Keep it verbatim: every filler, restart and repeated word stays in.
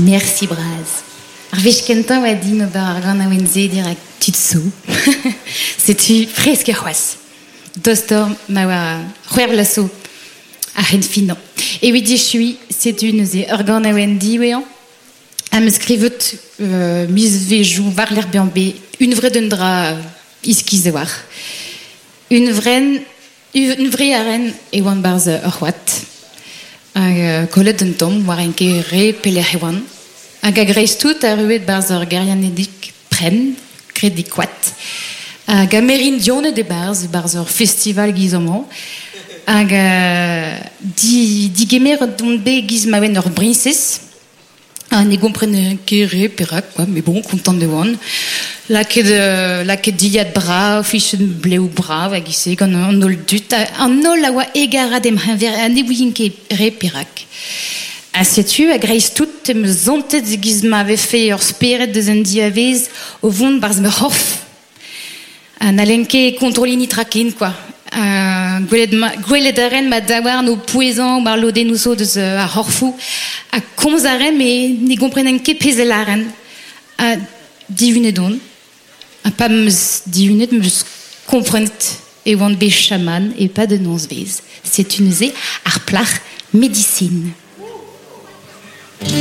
Merci, Braz. Ar vez kentan oa din ober ar gant a wenze direk tud sou. C'est-tu presque c'hoaz. Dostor ma oa c'hwer lasso a ren finan. Et oui, di chui, c'est une ze ar gant a wendi wean. A me skrivet euh, mis vejou var l'er bianbe une vraie d'un dra iskiz war. Une vraie une vraie arène et wan barz ar c'hoat. A kollet d'un tom war en ket re peler ewan. Hag a greiz tout a ruet barz ar gerianedik pren, kredikwat. Hag a merin dione de barz, barz ar festival gizomant. Hag a di, di gemer don be giz mawen ur brincez. Hag ne gomprenne ket re perak, quoi, mais bon, content de wan. La ket, euh, la ket diad bra, fichen bleu bra, hag ise, gant an ol dut. An ol a oa egara dem hanver, a ne bouin ket re perak. A setu a greiz tout em zontet giz ma ave fe ur speret deus an diavez o vont barz me horf. An alenke kontrolini traken, quoi. Uh, gwelet a ren ma dawar no pouezan mar lode nouso deus uh, a horfou. A komz a ren me ne gomprenen ket pezel a ren. A divunet on. A pa meus divunet meus komprenet e oant be chaman e pa de nons vez. C'est une ze ar plach médecine.